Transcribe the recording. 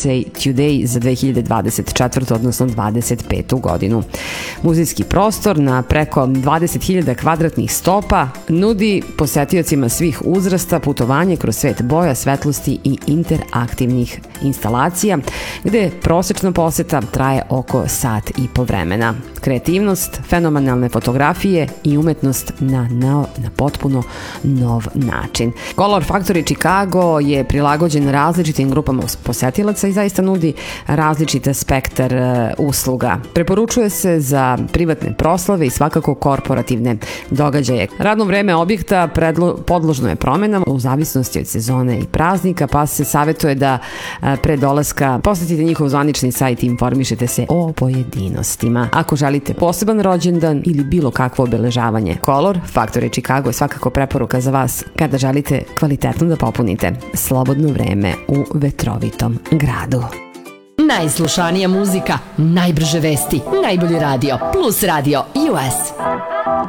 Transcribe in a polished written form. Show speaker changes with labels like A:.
A: USA Today za 2024. odnosno 2025. godinu. Muzejski prostor na preko 20.000 kvadratnih stopa nudi posetiocima svih uzrasta putovanje kroz svet boja, svetlosti i interaktivnih instalacija, gde prosečna poseta traje oko sat i po vremena. Kreativnost, fenomenalne fotografije i umetnost na potpuno nov način. Color Factory Chicago je prilagođen različitim grupama posetilaca i zaista nudi različit spektar usluga. Preporučuje se za privatne proslave i svakako korporativne događaje. Radno vreme objekta podložno je promenama u zavisnosti od sezone i praznika, pa se savjetuje da pre dolaska posetite njihov zvanični sajt i informišete se o pojedinostima. Ako želite poseban rođendan ili bilo kakvo obeležavanje, Color Factory Chicago je svakako preporuka za vas kada želite kvalitetno da popunite slobodno vreme u vetrovitom gradu.
B: Najslušanija muzika, najbrže vesti, najbolji radio, Plus Radio US.